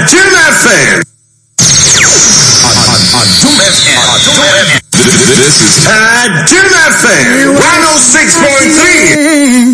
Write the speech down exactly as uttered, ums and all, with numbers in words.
Jim F M. This is Jim F M one oh six point three.